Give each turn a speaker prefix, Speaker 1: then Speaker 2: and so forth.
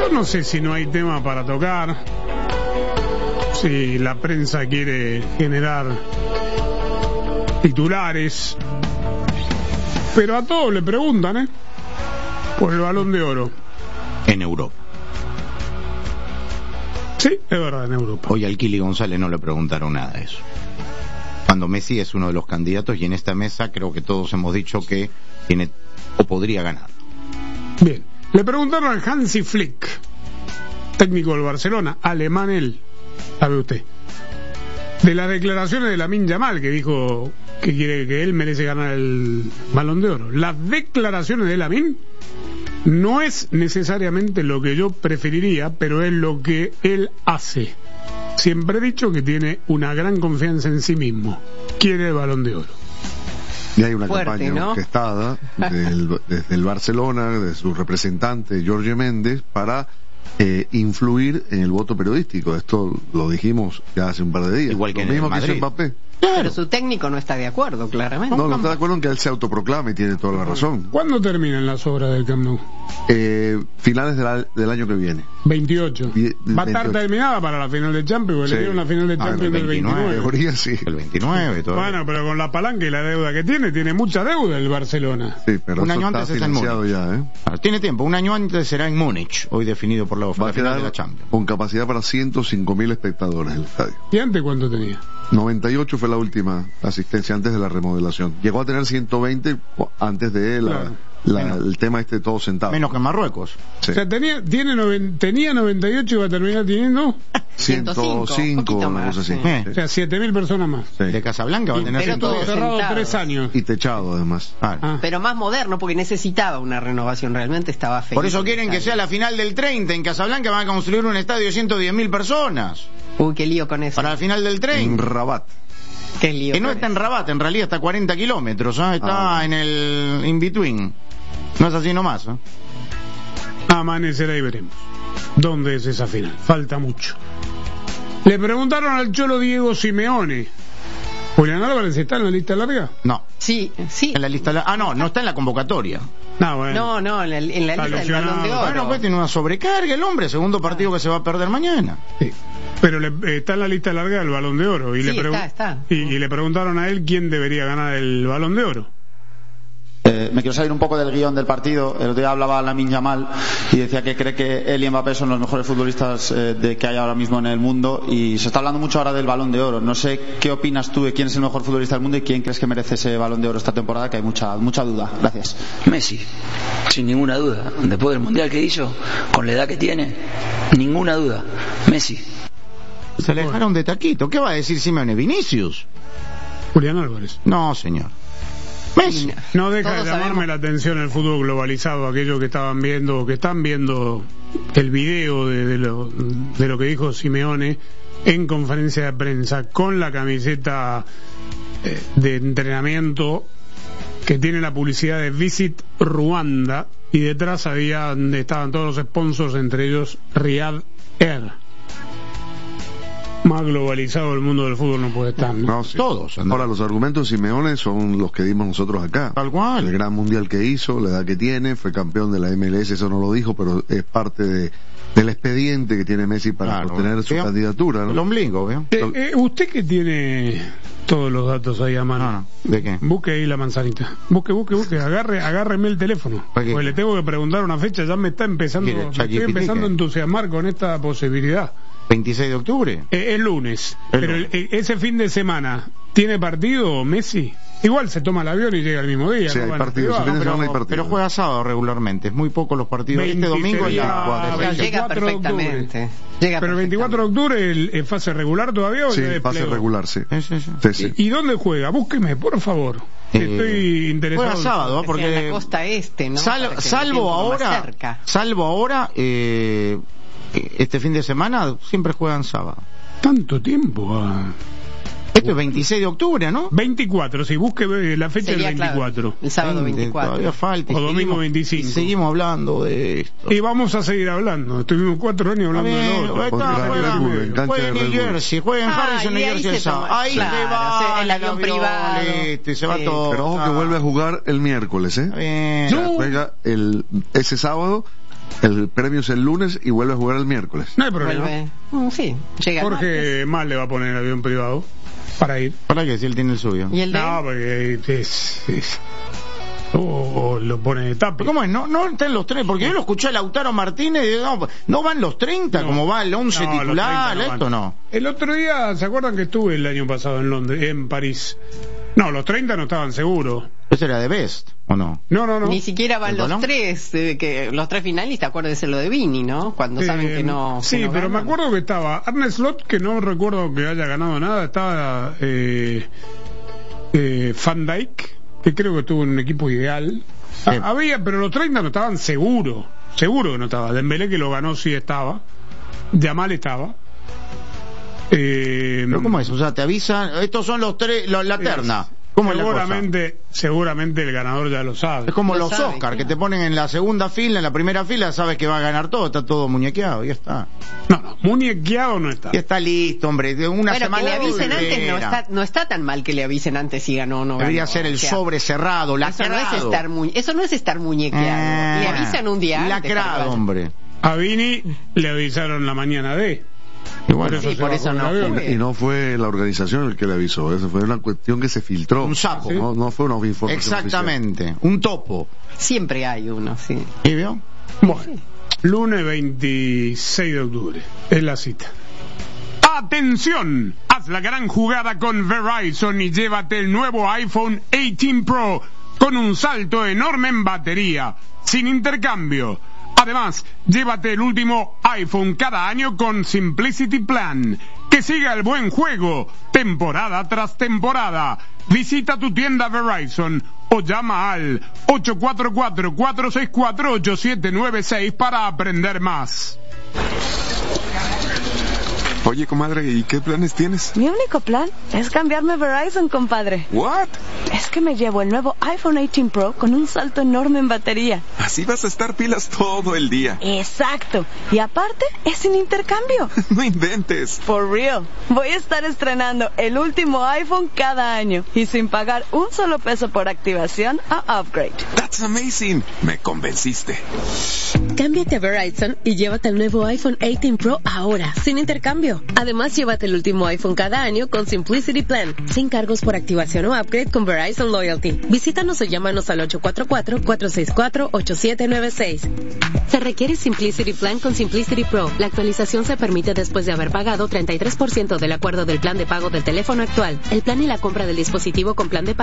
Speaker 1: Yo no sé si no hay tema para tocar, si la prensa quiere generar titulares, pero a todos le preguntan, por el Balón de Oro.
Speaker 2: En Europa.
Speaker 1: Sí, es verdad, en Europa.
Speaker 2: Hoy al Kili González no le preguntaron nada de eso. Cuando Messi es uno de los candidatos, y en esta mesa creo que todos hemos dicho que tiene o podría ganar.
Speaker 1: Bien, le preguntaron a Hansi Flick, técnico del Barcelona, alemán él, sabe usted, de las declaraciones de Lamine Yamal, que dijo que quiere, que él merece ganar el Balón de Oro. Las declaraciones de Lamine no es necesariamente lo que yo preferiría, pero es lo que él hace. Siempre he dicho que tiene una gran confianza en sí mismo. Quiere el Balón de Oro.
Speaker 3: Y hay una
Speaker 4: Fuerte,
Speaker 3: campaña, ¿no?, orquestada desde el Barcelona, de su representante Jorge Méndez, para influir en el voto periodístico. Esto lo dijimos ya hace un par de días.
Speaker 2: Igual que
Speaker 3: lo
Speaker 2: en
Speaker 3: mismo
Speaker 2: el
Speaker 3: que hizo
Speaker 2: Madrid.
Speaker 3: Mbappé.
Speaker 4: Pero su técnico no está de acuerdo, claramente.
Speaker 3: No está de acuerdo en que él se autoproclame y tiene toda la razón.
Speaker 1: ¿Cuándo terminan las obras del Camp Nou?
Speaker 3: Finales del año que viene.
Speaker 1: 28. Va a estar
Speaker 3: 28.
Speaker 1: terminada para la final de Champions, porque
Speaker 3: Sí.
Speaker 1: le dieron la final de Champions del 29.
Speaker 3: Teoría, sí.
Speaker 2: El 29 todavía.
Speaker 1: Bueno, pero con la palanca y la deuda que tiene mucha deuda el Barcelona.
Speaker 3: Sí, pero
Speaker 2: Un
Speaker 3: eso
Speaker 2: año
Speaker 3: está
Speaker 2: antes es en
Speaker 3: financiado
Speaker 2: Múnich.
Speaker 3: ya,
Speaker 2: Tiene tiempo, un año antes será en Múnich, hoy definido por la
Speaker 3: Va a
Speaker 2: final de la
Speaker 3: quedar
Speaker 2: Champions.
Speaker 3: con capacidad para 105.000 espectadores el estadio.
Speaker 1: ¿Y antes cuánto tenía?
Speaker 3: 98 fue la última asistencia antes de la remodelación. Llegó a tener 120 antes de el tema todo sentado.
Speaker 2: Menos que en Marruecos.
Speaker 3: Sí.
Speaker 1: O sea, tenía 98 y va a terminar teniendo,
Speaker 3: 105,
Speaker 4: poquito
Speaker 3: una
Speaker 4: más,
Speaker 3: cosa así.
Speaker 4: sí.
Speaker 1: o sea, 7.000 personas más.
Speaker 3: Sí.
Speaker 2: De Casablanca va a tener
Speaker 4: Pero
Speaker 2: 100.
Speaker 4: todo
Speaker 1: Todo cerrado
Speaker 4: sentados.
Speaker 1: 3 años.
Speaker 3: Y techado además.
Speaker 2: Ah.
Speaker 4: Pero más moderno, porque necesitaba una renovación, realmente estaba feliz.
Speaker 2: Por eso quieren que sea la final del 30. En Casablanca van a construir un estadio de 110.000 personas.
Speaker 4: Uy, qué lío con eso.
Speaker 2: Para la final del
Speaker 3: En
Speaker 2: 30.
Speaker 3: Rabat.
Speaker 4: Qué lío
Speaker 2: Que no
Speaker 4: con
Speaker 2: está en
Speaker 4: eso.
Speaker 2: Rabat, en realidad está a 40 kilómetros. Está en el in-between. No es así nomás.
Speaker 1: Amanecerá y veremos. ¿Dónde es esa final? Falta mucho. Le preguntaron al Cholo Diego Simeone. ¿Julián Álvarez está en la lista larga?
Speaker 2: No.
Speaker 4: Sí, sí.
Speaker 2: En la lista. No está en la convocatoria.
Speaker 1: No, bueno.
Speaker 4: No, en la lista del
Speaker 1: lesionado.
Speaker 4: Balón de Oro.
Speaker 2: Bueno, pues tiene una sobrecarga el hombre. Segundo partido que se va a perder mañana.
Speaker 1: Sí. Pero está en la lista larga del Balón de Oro. Y
Speaker 4: Sí,
Speaker 1: le
Speaker 4: está.
Speaker 1: Y le preguntaron a él quién debería ganar el Balón de Oro.
Speaker 5: Me quiero salir un poco del guión del partido. El otro día hablaba Lamine Yamal y decía que cree que él y Mbappé son los mejores futbolistas que hay ahora mismo en el mundo, y se está hablando mucho ahora del Balón de Oro. No sé qué opinas tú de quién es el mejor futbolista del mundo y quién crees que merece ese Balón de Oro esta temporada, que hay mucha duda. Gracias.
Speaker 6: Messi, sin ninguna duda. Después del mundial que hizo, con la edad que tiene, ninguna duda. Messi.
Speaker 2: Se alejaron de taquito. ¿Qué va a decir Simeone? ¿Vinicius?
Speaker 1: Julián Álvarez.
Speaker 2: No, señor. Messi.
Speaker 1: No deja de
Speaker 4: Todos
Speaker 1: llamarme
Speaker 4: sabemos.
Speaker 1: la atención el fútbol globalizado, aquellos que estaban viendo, que están viendo el video de lo que dijo Simeone en conferencia de prensa con la camiseta de entrenamiento que tiene la publicidad de Visit Ruanda, y detrás estaban todos los sponsors, entre ellos Riyadh Air. Más globalizado el mundo del fútbol no puede estar, ¿no?
Speaker 3: No, sí.
Speaker 2: Todos. Andrés.
Speaker 3: Ahora, los argumentos de Simeone son los que dimos nosotros acá.
Speaker 2: Tal cual.
Speaker 3: El gran mundial que hizo, la edad que tiene, fue campeón de la MLS, eso no lo dijo, pero es parte del expediente que tiene Messi para sostener su
Speaker 2: Veo
Speaker 3: candidatura, ¿no?
Speaker 2: El ombligo, ¿veo?
Speaker 1: Usted que tiene todos los datos ahí a mano.
Speaker 2: No. ¿De qué?
Speaker 1: Busque ahí la manzanita. Busque. Agárreme el teléfono.
Speaker 2: ¿Para qué?
Speaker 1: Porque le tengo que preguntar una fecha. Ya me está empezando,
Speaker 2: ¿Quiere
Speaker 1: me estoy
Speaker 2: ChatGPT,
Speaker 1: empezando a
Speaker 2: qué?
Speaker 1: entusiasmar con esta posibilidad.
Speaker 2: 26 de octubre.
Speaker 1: Es lunes.
Speaker 2: El
Speaker 1: Pero
Speaker 2: lunes.
Speaker 1: ese fin de semana, ¿tiene partido Messi? Igual se toma el avión y llega el mismo día.
Speaker 3: Sí,
Speaker 1: ¿no?
Speaker 3: hay
Speaker 1: Bueno,
Speaker 3: partidos,
Speaker 1: privado.
Speaker 3: ese fin de semana hay partido.
Speaker 2: Pero juega sábado regularmente. Es muy poco los partidos. Este domingo ya.
Speaker 1: 24
Speaker 4: Llega
Speaker 1: de
Speaker 4: perfectamente. Llega
Speaker 1: Pero el 24 de octubre, ¿es fase regular todavía o
Speaker 3: Sí,
Speaker 1: ya es
Speaker 3: pase
Speaker 1: play-off?
Speaker 3: regular, sí.
Speaker 2: Sí.
Speaker 3: Sí.
Speaker 1: ¿Y dónde juega? Búsqueme, por favor. Estoy interesado.
Speaker 2: Juega sábado, ¿eh?
Speaker 4: Porque en
Speaker 2: porque
Speaker 4: la costa este, ¿no? Para que esté un poco más cerca.
Speaker 2: salvo ahora, este fin de semana siempre juegan sábado.
Speaker 1: Tanto tiempo.
Speaker 2: Esto es 26 de octubre, ¿no?
Speaker 1: 24, si busque la fecha del
Speaker 4: Sería,
Speaker 1: 24.
Speaker 4: claro, el sábado 24.
Speaker 2: Todavía falta.
Speaker 1: O domingo 25.
Speaker 2: Y seguimos hablando de esto.
Speaker 1: Y vamos a seguir hablando. Estuvimos 4 años hablando de lo otro.
Speaker 3: Contra Red Bull, en cancha
Speaker 2: Juega
Speaker 3: de
Speaker 2: en
Speaker 3: Red
Speaker 2: New
Speaker 3: Bull.
Speaker 2: Jersey, juega en Harrison,
Speaker 4: y
Speaker 2: New
Speaker 4: ahí
Speaker 2: Jersey
Speaker 4: se
Speaker 2: el sábado.
Speaker 4: toma-
Speaker 2: Ahí
Speaker 4: claro,
Speaker 2: se va
Speaker 4: el avión privado.
Speaker 2: se va
Speaker 4: Sí.
Speaker 2: todo.
Speaker 3: Pero ojo que vuelve a jugar el miércoles, ¿eh?
Speaker 2: Bien.
Speaker 3: O sea, juega ese sábado el premio es el lunes y vuelve a jugar el miércoles.
Speaker 1: No hay problema.
Speaker 4: Sí, llega.
Speaker 1: Jorge mal le va a poner el avión privado para ir.
Speaker 2: ¿Para qué? Si él tiene el suyo.
Speaker 4: ¿Y el de
Speaker 1: No, porque lo pone de tapa.
Speaker 2: ¿Cómo es? No están los tres, porque yo lo escuché a Lautaro Martínez y no van los 30 como va el 11 titular, esto no.
Speaker 1: El otro día, ¿se acuerdan que estuve el año pasado en Londres, en París? No, los 30 no estaban seguros.
Speaker 2: ¿Eso era de Best o no?
Speaker 1: No.
Speaker 4: Ni siquiera van los tres, que los tres finalistas, acuérdense lo de Vini, ¿no? Cuando saben que no.
Speaker 1: Sí,
Speaker 4: que no
Speaker 1: pero
Speaker 4: ganan.
Speaker 1: me acuerdo que estaba Arne Slot, que no recuerdo que haya ganado nada, estaba Van Dijk, que creo que estuvo en un equipo ideal. Había, pero los 30 no estaban seguro que no estaba. Dembélé, que lo ganó, sí estaba. Yamal estaba.
Speaker 2: ¿Pero cómo es? O sea, te avisan, estos son los tres, la terna. ¿Cómo es la cosa?
Speaker 1: Seguramente el ganador ya lo sabe.
Speaker 2: Es como
Speaker 4: Lo
Speaker 2: los
Speaker 4: sabe,
Speaker 2: Oscar,
Speaker 4: claro.
Speaker 2: que te ponen en la segunda fila, en la primera fila, sabes que va a ganar todo, está todo muñequeado, ya está.
Speaker 1: No, muñequeado no está.
Speaker 2: Ya está listo, hombre, de una
Speaker 4: Bueno,
Speaker 2: semana
Speaker 4: que le avisen
Speaker 2: de
Speaker 4: antes
Speaker 2: espera.
Speaker 4: no está tan mal que le avisen antes si ganó o no ganó.
Speaker 2: Debería ser el
Speaker 4: O sea,
Speaker 2: sobre cerrado,
Speaker 4: eso no
Speaker 2: lacrado.
Speaker 4: eso no es estar muñequeado. Le avisan un día antes. para que
Speaker 2: Lacrado,
Speaker 4: vaya.
Speaker 2: hombre.
Speaker 1: A Vini le avisaron la mañana de.
Speaker 2: Y bueno,
Speaker 4: Sí, por
Speaker 1: se
Speaker 4: eso
Speaker 1: bajó
Speaker 4: no
Speaker 1: del avión.
Speaker 4: fue.
Speaker 3: Y no fue la organización el que le avisó, eso fue una cuestión que se filtró.
Speaker 2: Un sapo.
Speaker 1: ¿Sí?
Speaker 3: No fue una información
Speaker 2: Exactamente, un topo.
Speaker 4: Siempre hay uno, sí.
Speaker 2: ¿Y vio?
Speaker 1: Bueno, lunes 26 de octubre es la cita. ¡Atención! Haz la gran jugada con Verizon y llévate el nuevo iPhone 18 Pro con un salto enorme en batería, sin intercambio. Además, llévate el último iPhone cada año con Simplicity Plan. Que siga el buen juego, temporada tras temporada. Visita tu tienda Verizon o llama al 844-464-8796 para aprender más.
Speaker 7: Oye, comadre, ¿y qué planes tienes?
Speaker 8: Mi único plan es cambiarme a Verizon, compadre.
Speaker 7: ¿What?
Speaker 8: Es que me llevo el nuevo iPhone 18 Pro con un salto enorme en batería.
Speaker 7: Así vas a estar pilas todo el día.
Speaker 8: Exacto. Y aparte, es sin intercambio.
Speaker 7: No inventes.
Speaker 8: For real. Voy a estar estrenando el último iPhone cada año y sin pagar un solo peso por activación o upgrade.
Speaker 7: That's amazing. Me convenciste.
Speaker 9: Cámbiate a Verizon y llévate el nuevo iPhone 18 Pro ahora, sin intercambio. Además, llévate el último iPhone cada año con Simplicity Plan, sin cargos por activación o upgrade con Verizon Loyalty. Visítanos o llámanos al 844-464-8796. Se requiere Simplicity Plan con Simplicity Pro. La actualización se permite después de haber pagado 33% del acuerdo del plan de pago del teléfono actual. El plan y la compra del dispositivo con plan de pago